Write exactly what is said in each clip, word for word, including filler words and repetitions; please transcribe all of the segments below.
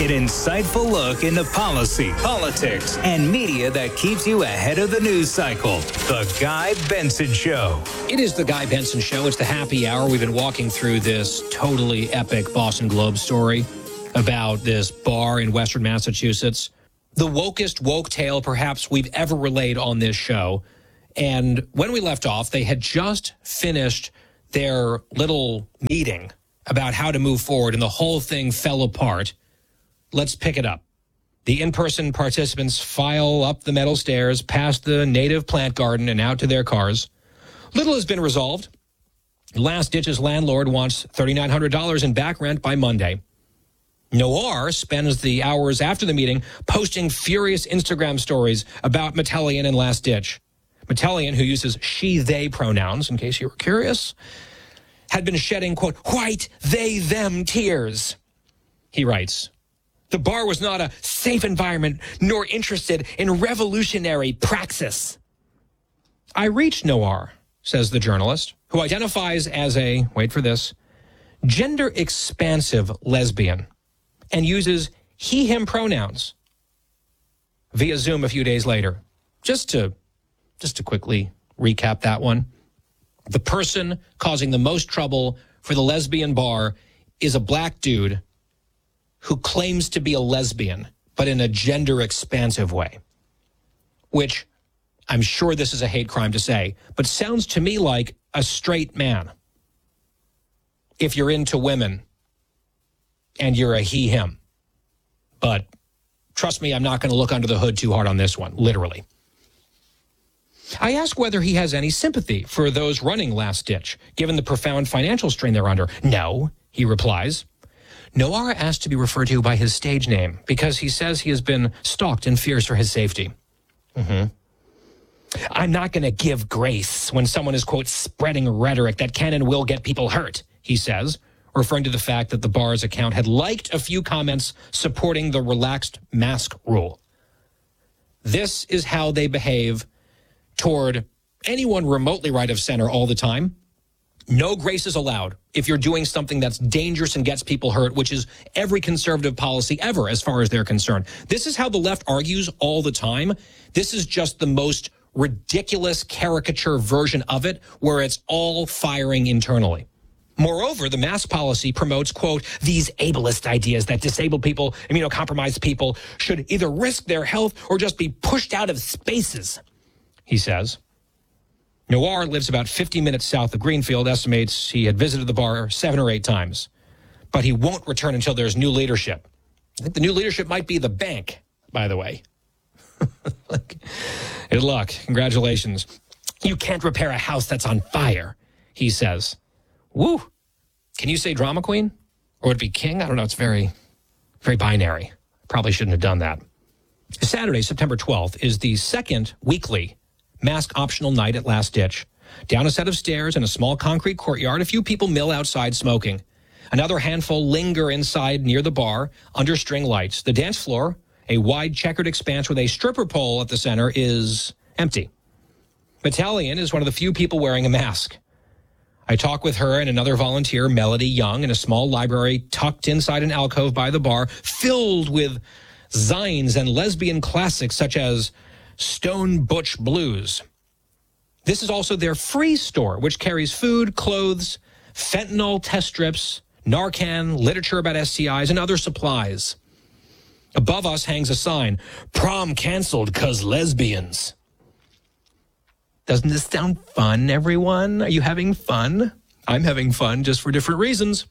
An insightful look into policy, politics, and media that keeps you ahead of the news cycle. The Guy Benson Show. It is the Guy Benson Show. It's the happy hour. We've been walking through this totally epic Boston Globe story about this bar in Western Massachusetts. The wokest woke tale perhaps we've ever relayed on this show. And when we left off, they had just finished their little meeting about how to move forward, and the whole thing fell apart. Let's pick it up. The in-person participants file up the metal stairs, past the native plant garden, and out to their cars. Little has been resolved. Last Ditch's landlord wants three thousand nine hundred dollars in back rent by Monday. Noir spends the hours after the meeting posting furious Instagram stories about Metellian and Last Ditch. Metellian, who uses she, they pronouns, in case you were curious, had been shedding, quote, white, they, them tears. He writes, the bar was not a safe environment nor interested in revolutionary praxis. I reached Noir, says the journalist, who identifies as a, wait for this, gender-expansive lesbian and uses he, him pronouns via Zoom a few days later. Just to, just to quickly recap that one. The person causing the most trouble for the lesbian bar is a black dude who claims to be a lesbian, but in a gender-expansive way, which I'm sure this is a hate crime to say, but sounds to me like a straight man. If you're into women and you're a he, him. But trust me, I'm not going to look under the hood too hard on this one, literally. I ask whether he has any sympathy for those running Last Ditch, given the profound financial strain they're under. No, he replies. Noir asked to be referred to by his stage name because he says he has been stalked and fears for his safety. Mm-hmm. I'm not going to give grace when someone is, quote, spreading rhetoric that can and will get people hurt, he says, referring to the fact that the bar's account had liked a few comments supporting the relaxed mask rule. This is how they behave toward anyone remotely right of center all the time. No grace is allowed if you're doing something that's dangerous and gets people hurt, which is every conservative policy ever as far as they're concerned. This is how the left argues all the time. This is just the most ridiculous caricature version of it, where it's all firing internally. Moreover, the mask policy promotes, quote, these ableist ideas that disabled people, immunocompromised people should either risk their health or just be pushed out of spaces, he says. Noir lives about fifty minutes south of Greenfield, estimates he had visited the bar seven or eight times. But he won't return until there's new leadership. I think the new leadership might be the bank, by the way. Good luck. Congratulations. You can't repair a house that's on fire, he says. Woo. Can you say drama queen? Or would it be king? I don't know. It's very, very binary. Probably shouldn't have done that. Saturday, September twelfth, is the second weekly mask optional night at Last Ditch. Down a set of stairs in a small concrete courtyard, a few people mill outside smoking. Another handful linger inside near the bar under string lights. The dance floor, a wide checkered expanse with a stripper pole at the center, is empty. Metellian is one of the few people wearing a mask. I talk with her and another volunteer, Melody Young, in a small library tucked inside an alcove by the bar, filled with zines and lesbian classics such as Stone Butch Blues. This is also their free store, which carries food, clothes, fentanyl test strips, Narcan, literature about S T Is, and other supplies. Above us hangs a sign, prom canceled 'cause lesbians. Doesn't this sound fun, everyone? Are you having fun? I'm having fun, just for different reasons.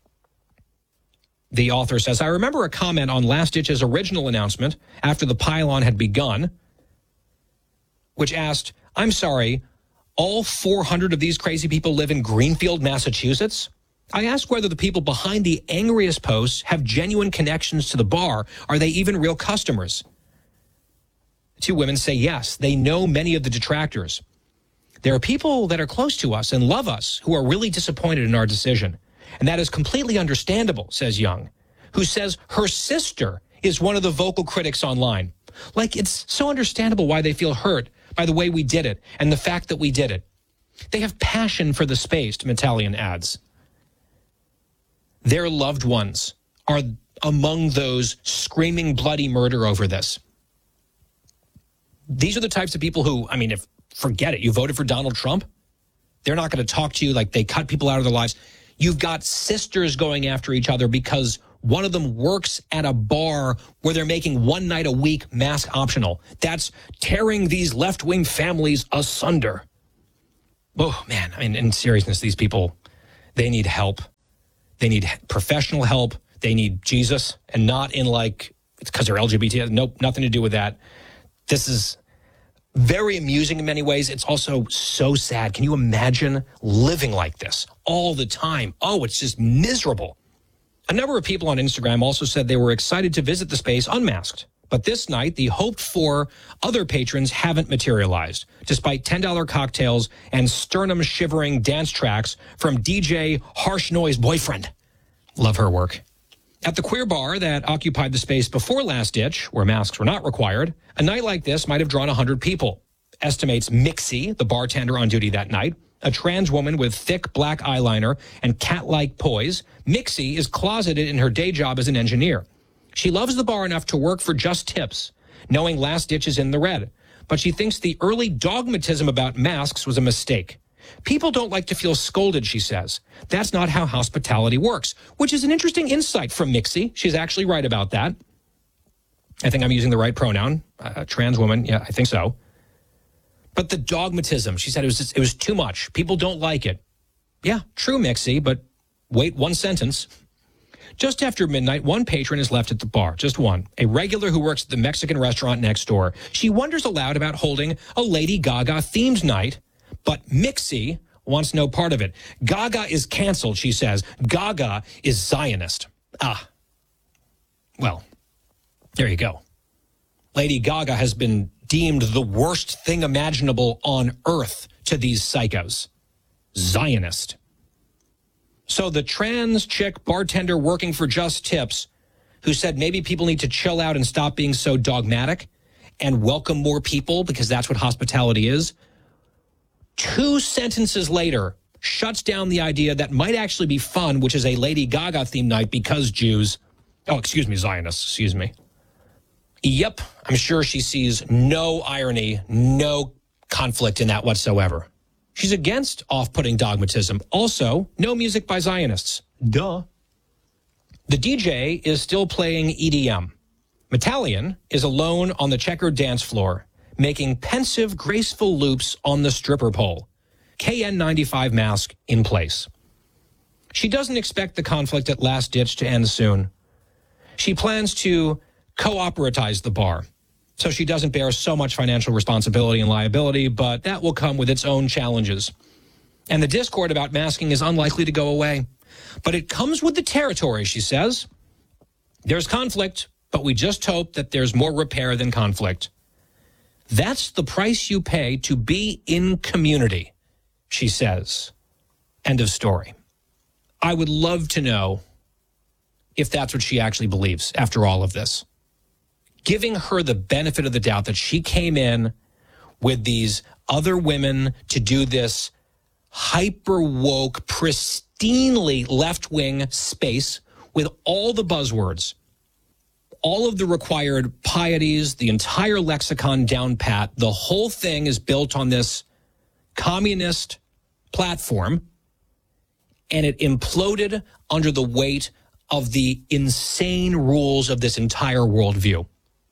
The author says, I remember a comment on Last Ditch's original announcement after the pylon had begun, which asked, I'm sorry, all four hundred of these crazy people live in Greenfield, Massachusetts? I asked whether the people behind the angriest posts have genuine connections to the bar. Are they even real customers? Two women say yes. They know many of the detractors. There are people that are close to us and love us who are really disappointed in our decision. And that is completely understandable, says Young, who says her sister is one of the vocal critics online. Like, it's so understandable why they feel hurt by the way we did it and the fact that we did it. They have passion for the space, Metellian adds. Their loved ones are among those screaming bloody murder over this. These are the types of people who, I mean, if forget it, you voted for Donald Trump, they're not going to talk to you like they cut people out of their lives. You've got sisters going after each other because one of them works at a bar where they're making one night a week mask optional. That's tearing these left-wing families asunder. Oh, man, I mean, in seriousness, these people, they need help. They need professional help. They need Jesus, and not in like, it's because they're L G B T. Nope, nothing to do with that. This is very amusing in many ways. It's also so sad. Can you imagine living like this all the time? Oh, it's just miserable. A number of people on Instagram also said they were excited to visit the space unmasked. But this night, the hoped-for other patrons haven't materialized, despite ten dollar cocktails and sternum-shivering dance tracks from D J Harsh Noise Boyfriend. Love her work. At the queer bar that occupied the space before Last Ditch, where masks were not required, a night like this might have drawn one hundred people, estimates Mixie, the bartender on duty that night. A trans woman with thick black eyeliner and cat-like poise, Mixie is closeted in her day job as an engineer. She loves the bar enough to work for just tips, knowing Last Ditch is in the red. But she thinks the early dogmatism about masks was a mistake. People don't like to feel scolded, she says. That's not how hospitality works, which is an interesting insight from Mixie. She's actually right about that. I think I'm using the right pronoun. Uh, trans woman, yeah, I think so. But the dogmatism, she said it was just, it was too much. People don't like it. Yeah, true, Mixie, but wait one sentence. Just after midnight, one patron is left at the bar, just one, a regular who works at the Mexican restaurant next door. She wonders aloud about holding a Lady Gaga-themed night, but Mixie wants no part of it. Gaga is canceled, she says. Gaga is Zionist. Ah. Well, there you go. Lady Gaga has been deemed the worst thing imaginable on earth to these psychos. Zionist. So the trans chick bartender working for Just Tips, who said maybe people need to chill out and stop being so dogmatic and welcome more people because that's what hospitality is, two sentences later shuts down the idea that might actually be fun, which is a Lady Gaga themed night because Jews, oh, excuse me, Zionists, excuse me. Yep, I'm sure she sees no irony, no conflict in that whatsoever. She's against off-putting dogmatism. Also, no music by Zionists. Duh. The D J is still playing E D M. Metallian is alone on the checkered dance floor, making pensive, graceful loops on the stripper pole. K N ninety-five mask in place. She doesn't expect the conflict at Last Ditch to end soon. She plans to co-operatize the bar, so she doesn't bear so much financial responsibility and liability, but that will come with its own challenges. And the discord about masking is unlikely to go away. But it comes with the territory, she says. There's conflict, but we just hope that there's more repair than conflict. That's the price you pay to be in community, she says. End of story. I would love to know if that's what she actually believes after all of this. Giving her the benefit of the doubt that she came in with these other women to do this hyper woke, pristinely left-wing space with all the buzzwords, all of the required pieties, the entire lexicon down pat. The whole thing is built on this communist platform, and it imploded under the weight of the insane rules of this entire worldview.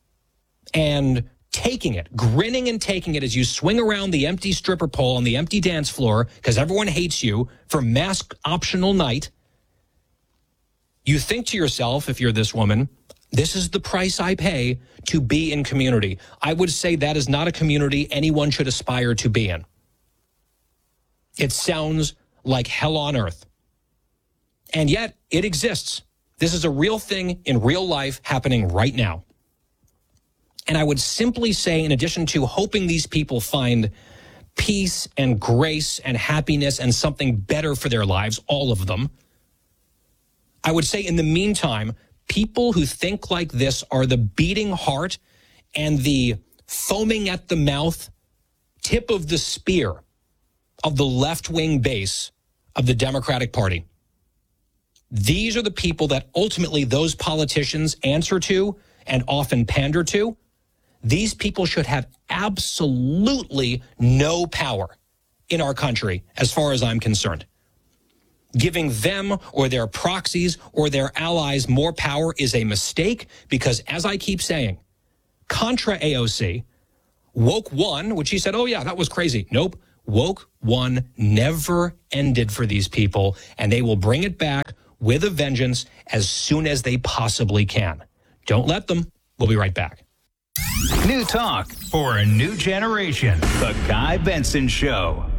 And taking it, grinning and taking it as you swing around the empty stripper pole on the empty dance floor because everyone hates you for mask optional night. You think to yourself, if you're this woman, this is the price I pay to be in community. I would say that is not a community anyone should aspire to be in. It sounds like hell on earth. And yet it exists. This is a real thing in real life happening right now. And I would simply say, in addition to hoping these people find peace and grace and happiness and something better for their lives, all of them, I would say in the meantime, people who think like this are the beating heart and the foaming at the mouth tip of the spear of the left-wing base of the Democratic Party. These are the people that ultimately those politicians answer to and often pander to. These people should have absolutely no power in our country, as far as I'm concerned. Giving them or their proxies or their allies more power is a mistake because, as I keep saying, contra A O C, Woke One, which he said, oh, yeah, that was crazy. Nope. Woke One never ended for these people, and they will bring it back with a vengeance as soon as they possibly can. Don't let them. We'll be right back. New talk for a new generation. The Guy Benson Show.